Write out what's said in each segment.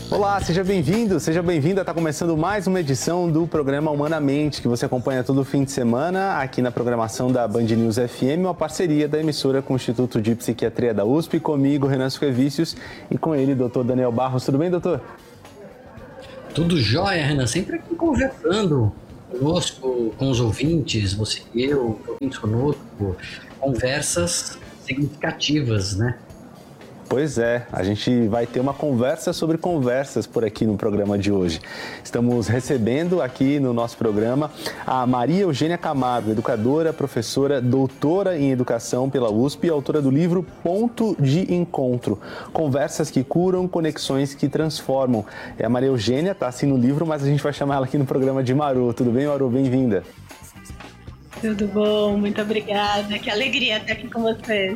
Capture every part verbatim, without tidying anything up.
Olá, seja bem-vindo, seja bem-vinda. Está começando mais uma edição do programa Humanamente, que você acompanha todo fim de semana aqui na programação da Band News F M, uma parceria da emissora com o Instituto de Psiquiatria da U S P, comigo, Renan Suquevicius, e com ele, doutor Daniel Barros. Tudo bem, doutor? Tudo jóia, Renan. Sempre aqui conversando conosco, com os ouvintes, você e eu, ouvintes conosco, conversas significativas, né? Pois é, a gente vai ter uma conversa sobre conversas por aqui no programa de hoje. Estamos recebendo aqui no nosso programa a Maria Eugênia Camargo, educadora, professora, doutora em educação pela U S P e autora do livro Ponto de Encontro, Conversas que Curam, Conexões que Transformam. É a Maria Eugênia, tá assim no livro, mas a gente vai chamar ela aqui no programa de Maru. Tudo bem, Maru? Bem-vinda. Tudo bom, muito obrigada. Que alegria estar aqui com vocês.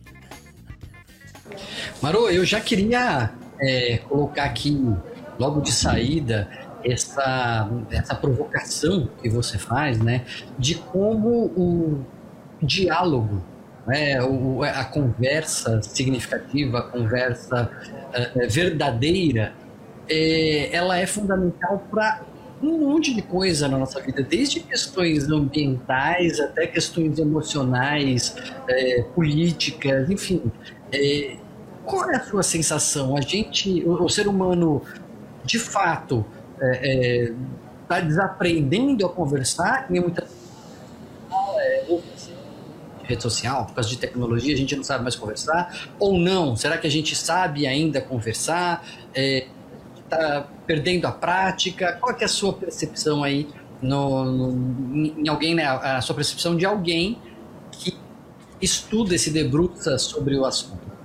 Maru, eu já queria é, colocar aqui, logo de saída, essa, essa provocação que você faz, né, de como o diálogo, né, o, a conversa significativa, a conversa é, verdadeira, é, ela é fundamental para um monte de coisa na nossa vida, desde questões ambientais até questões emocionais, é, políticas, enfim. É, qual é a sua sensação? A gente, o, o ser humano, de fato, está é, é, desaprendendo a conversar, e muitas é, ou rede social, por causa de tecnologia, a gente não sabe mais conversar, ou não? Será que a gente sabe ainda conversar? É, está perdendo a prática? Qual é a sua percepção aí no, no, em alguém, né? A sua percepção de alguém que estuda e se debruça sobre o assunto?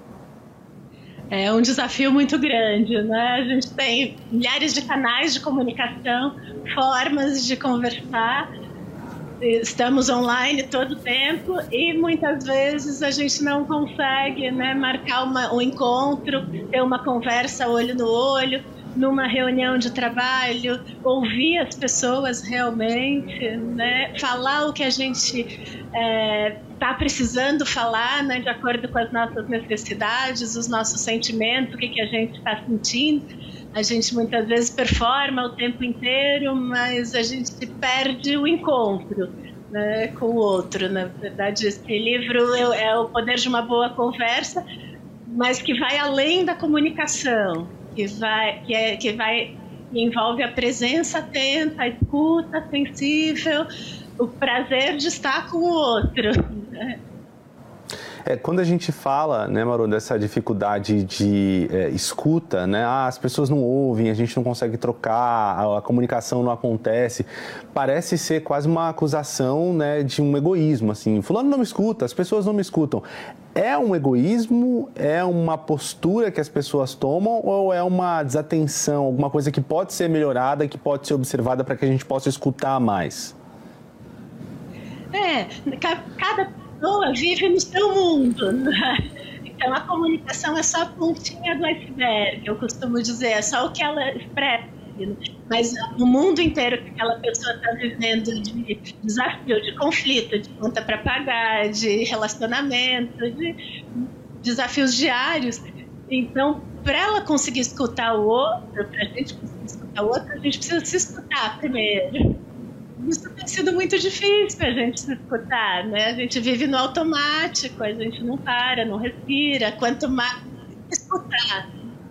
É um desafio muito grande, né? A gente tem milhares de canais de comunicação, formas de conversar, estamos online todo o tempo e muitas vezes a gente não consegue, né, marcar uma, um encontro, ter uma conversa olho no olho, numa reunião de trabalho, ouvir as pessoas realmente, né, falar o que a gente está é, precisando falar, né, de acordo com as nossas necessidades, os nossos sentimentos, o que, que a gente está sentindo. A gente muitas vezes performa o tempo inteiro, mas a gente perde o encontro, né, com o outro. Na verdade, esse livro é o poder de uma boa conversa, mas que vai além da comunicação, que vai, que é, que vai, que envolve a presença atenta, a escuta sensível, o prazer de estar com o outro, né? É, quando a gente fala, né, Maru, dessa dificuldade de é, escuta, né, ah, as pessoas não ouvem, a gente não consegue trocar, a, a comunicação não acontece, parece ser quase uma acusação, né, de um egoísmo, assim, fulano não me escuta, as pessoas não me escutam. É um egoísmo, é uma postura que as pessoas tomam ou é uma desatenção, alguma coisa que pode ser melhorada, que pode ser observada para que a gente possa escutar mais? É, cada pessoa vive no seu mundo, né? Então a comunicação é só a pontinha do iceberg, eu costumo dizer, é só o que ela expressa, mas o mundo inteiro que aquela pessoa está vivendo de desafio, de conflito, de conta para pagar, de relacionamento, de desafios diários. Então, para ela conseguir escutar o outro, para a gente conseguir escutar o outro, a gente precisa se escutar primeiro. Isso tem sido muito difícil a gente se escutar, né? A gente vive no automático, a gente não para, não respira, quanto mais escutar.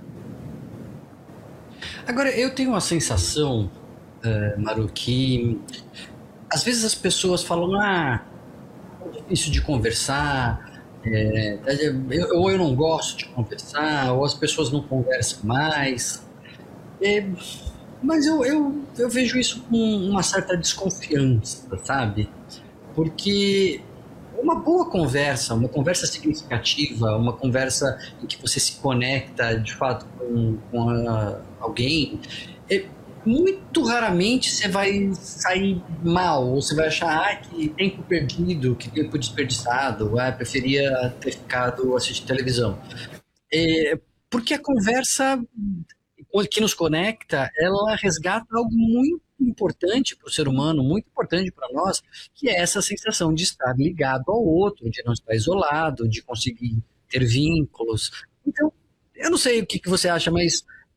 Agora, eu tenho uma sensação, uh, Maru, que às vezes as pessoas falam, ah, é difícil de conversar, é, eu, ou eu não gosto de conversar, ou as pessoas não conversam mais. É, mas eu, eu, eu vejo isso com uma certa desconfiança, sabe? Porque uma boa conversa, uma conversa significativa, uma conversa em que você se conecta de fato com, com a, alguém, é, muito raramente você vai sair mal, ou você vai achar ah, que tempo perdido, que tempo desperdiçado, ah, preferia ter ficado assistindo televisão. É, porque a conversa que nos conecta, ela resgata algo muito importante para o ser humano, muito importante para nós, que é essa sensação de estar ligado ao outro, de não estar isolado, de conseguir ter vínculos. Então, eu não sei o que, que você acha, mas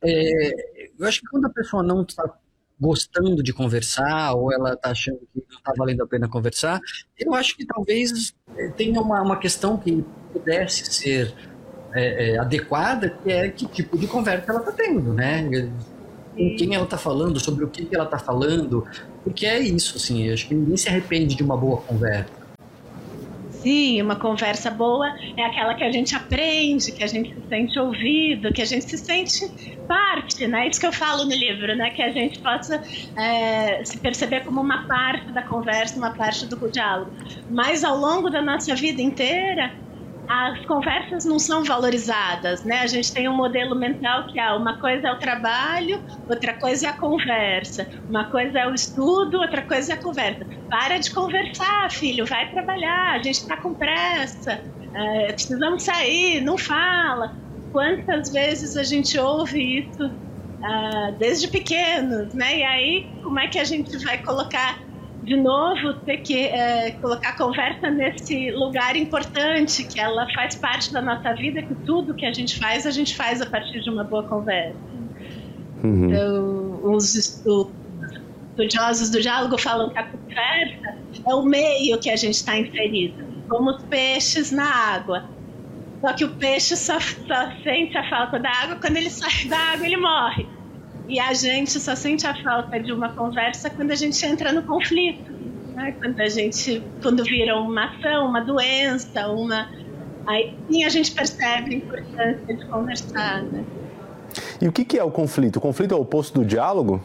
é, eu acho que quando a pessoa não está gostando de conversar, ou ela está achando que não está valendo a pena conversar, eu acho que talvez tenha uma, uma questão que pudesse ser é, é, adequada, que é que tipo de conversa ela está tendo, né? Com quem ela está falando, sobre o que ela está falando, porque é isso, assim, eu acho que ninguém se arrepende de uma boa conversa. Sim, uma conversa boa é aquela que a gente aprende, que a gente se sente ouvido, que a gente se sente parte, né? Isso que eu falo no livro, né? Que a gente possa é, se perceber como uma parte da conversa, uma parte do diálogo. Mas ao longo da nossa vida inteira, as conversas não são valorizadas, né? A gente tem um modelo mental que é uma coisa é o trabalho, outra coisa é a conversa, uma coisa é o estudo, outra coisa é a conversa. Para de conversar, filho, vai trabalhar, a gente está com pressa, é, precisamos sair, não fala. Quantas vezes a gente ouve isso uh, desde pequenos, né? E aí, como é que a gente vai colocar de novo, ter que é, colocar a conversa nesse lugar importante, que ela faz parte da nossa vida, que tudo que a gente faz, a gente faz a partir de uma boa conversa. Uhum. Então, os estudiosos do diálogo falam que a conversa é o meio que a gente está inserido, como os peixes na água. Só que o peixe só, só sente a falta da água, quando ele sai da água ele morre. E a gente só sente a falta de uma conversa quando a gente entra no conflito, né? Quando a gente, quando vira uma ação, uma doença, uma... aí sim a gente percebe a importância de conversar, né? E o que é o conflito? O conflito é o oposto do diálogo?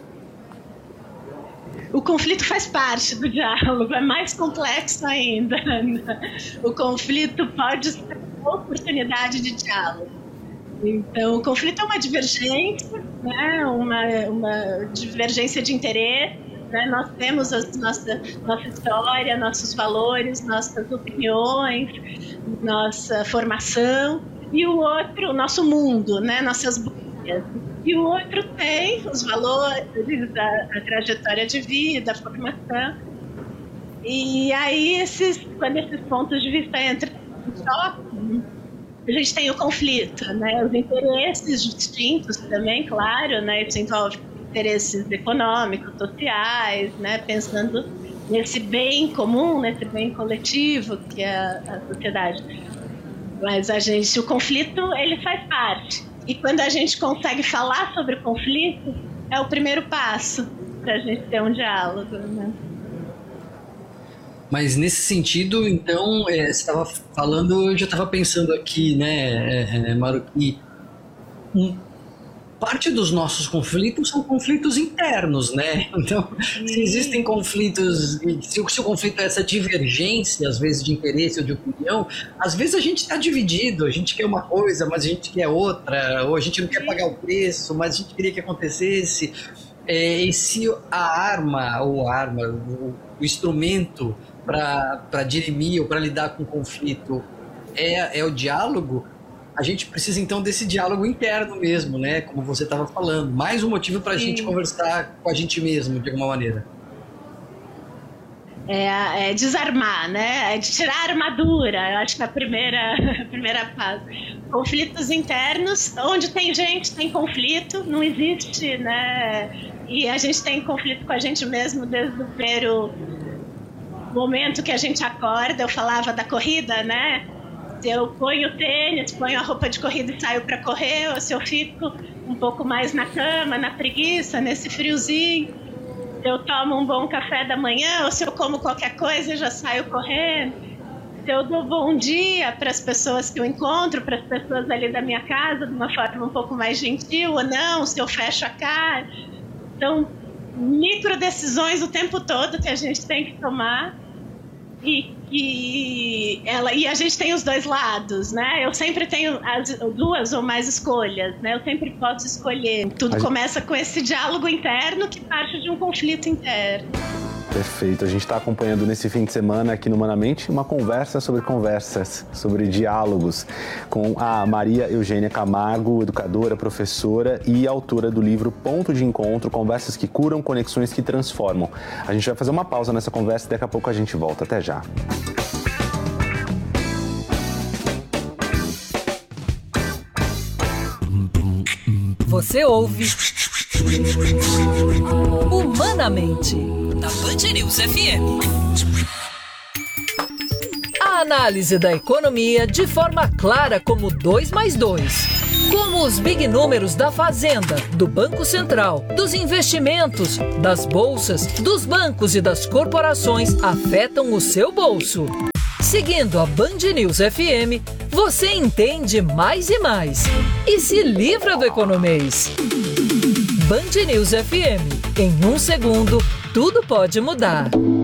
O conflito faz parte do diálogo, é mais complexo ainda. O conflito pode ser uma oportunidade de diálogo. Então, o conflito é uma divergência, né? uma, uma divergência de interesse, né? Nós temos a nossa, nossa história, nossos valores, nossas opiniões, nossa formação, e o outro, o nosso mundo, né? Nossas bolhas. E o outro tem os valores, a, a trajetória de vida, a formação. E aí, esses, quando esses pontos de vista entram em choque, a gente tem o conflito, né? Os interesses distintos também, claro, né? Isso envolve interesses econômicos, sociais, né? Pensando nesse bem comum, nesse bem coletivo que é a sociedade. Mas a gente, o conflito, ele faz parte. E quando a gente consegue falar sobre o conflito, é o primeiro passo para a gente ter um diálogo, né? Mas nesse sentido, então, é, você estava falando, eu já estava pensando aqui, né, é, é, Maru, que um, parte dos nossos conflitos são conflitos internos, né? Então, se existem conflitos, se o, se o conflito é essa divergência, às vezes, de interesse ou de opinião, às vezes a gente está dividido, a gente quer uma coisa, mas a gente quer outra, ou a gente não quer pagar o preço, mas a gente queria que acontecesse. É, e se a arma, ou a arma, o, o instrumento para dirimir ou para lidar com o conflito é, é o diálogo, a gente precisa então desse diálogo interno mesmo, né? Como você estava falando, mais um motivo para a gente conversar com a gente mesmo, de alguma maneira. É, é desarmar, né? É de tirar a armadura. Eu acho que é a primeira, a primeira fase. Conflitos internos, onde tem gente, tem conflito, não existe, né? E a gente tem conflito com a gente mesmo desde o primeiro momento que a gente acorda. Eu falava da corrida, né? Se eu ponho o tênis, ponho a roupa de corrida e saio para correr, ou se eu fico um pouco mais na cama, na preguiça, nesse friozinho, se eu tomo um bom café da manhã, ou se eu como qualquer coisa e já saio correndo, se eu dou bom dia para as pessoas que eu encontro, para as pessoas ali da minha casa, de uma forma um pouco mais gentil ou não, se eu fecho a cara. Então, micro decisões o tempo todo que a gente tem que tomar. E, e, ela, e a gente tem os dois lados, né? Eu sempre tenho as duas ou mais escolhas, né? Eu sempre posso escolher. Tudo a começa gente... com esse diálogo interno que parte de um conflito interno. Perfeito. A gente está acompanhando nesse fim de semana aqui no Humanamente uma conversa sobre conversas, sobre diálogos, com a Maria Eugênia Camargo, educadora, professora e autora do livro Ponto de Encontro, Conversas que Curam, Conexões que Transformam. A gente vai fazer uma pausa nessa conversa e daqui a pouco a gente volta. Até já. você ouve Humanamente, na Band News F M. A análise da economia de forma clara como dois mais dois. Como os big números da Fazenda, do Banco Central, dos investimentos, das bolsas, dos bancos e das corporações afetam o seu bolso. Seguindo a Band News F M, você entende mais e mais e se livra do economês. Band News F M. Em um segundo, tudo pode mudar.